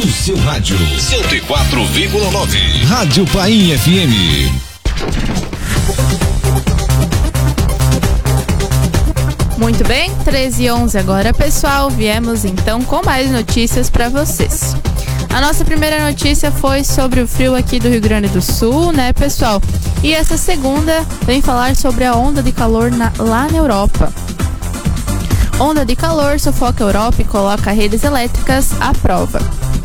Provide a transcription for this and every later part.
no seu rádio. 104,9. Rádio Painha FM. Muito bem, 13h11 agora, pessoal. Viemos então com mais notícias para vocês. A nossa primeira notícia foi sobre o frio aqui do Rio Grande do Sul, né, pessoal? E essa segunda vem falar sobre a onda de calor lá na Europa. Onda de calor sufoca a Europa e coloca redes elétricas à prova.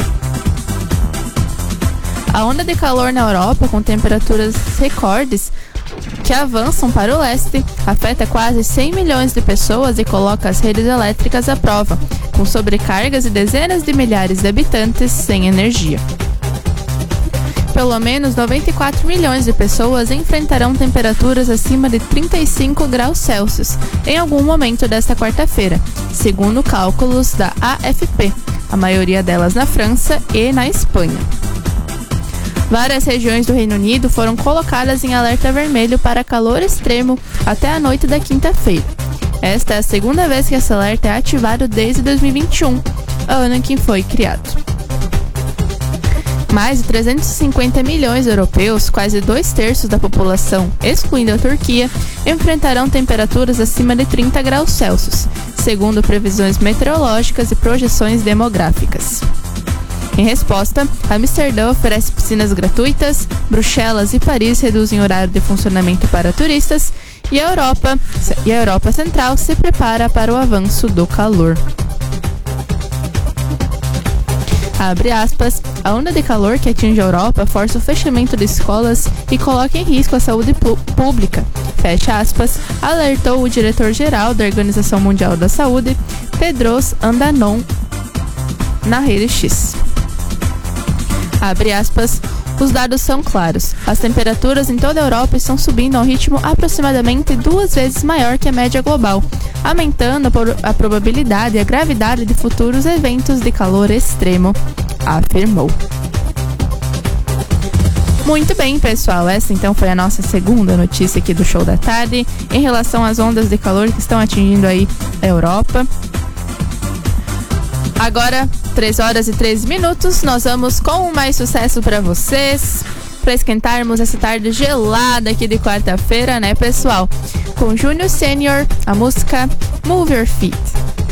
A onda de calor na Europa, com temperaturas recordes que avançam para o leste, afeta quase 100 milhões de pessoas e coloca as redes elétricas à prova, com sobrecargas e dezenas de milhares de habitantes sem energia. Pelo menos 94 milhões de pessoas enfrentarão temperaturas acima de 35 graus Celsius em algum momento desta quarta-feira, segundo cálculos da AFP, a maioria delas na França e na Espanha. Várias regiões do Reino Unido foram colocadas em alerta vermelho para calor extremo até a noite da quinta-feira. Esta é a segunda vez que esse alerta é ativado desde 2021, ano em que foi criado. Mais de 350 milhões de europeus, quase 2/3 da população, excluindo a Turquia, enfrentarão temperaturas acima de 30 graus Celsius, segundo previsões meteorológicas e projeções demográficas. Em resposta, Amsterdã oferece piscinas gratuitas, Bruxelas e Paris reduzem o horário de funcionamento para turistas e a Europa Central se prepara para o avanço do calor. Abre aspas, a onda de calor que atinge a Europa força o fechamento de escolas e coloca em risco a saúde pública. Fecha aspas, alertou o diretor-geral da Organização Mundial da Saúde, Tedros Adhanom, na rede X. Abre aspas, os dados são claros. As temperaturas em toda a Europa estão subindo a um ritmo aproximadamente 2 vezes maior que a média global, aumentando a probabilidade e a gravidade de futuros eventos de calor extremo, afirmou. Muito bem, pessoal, essa então foi a nossa segunda notícia aqui do Show da Tarde em relação às ondas de calor que estão atingindo aí a Europa. Agora, 3h13, nós vamos com mais sucesso para vocês, para esquentarmos essa tarde gelada aqui de quarta-feira, né, pessoal? Com Júnior Senior, a música Move Your Feet.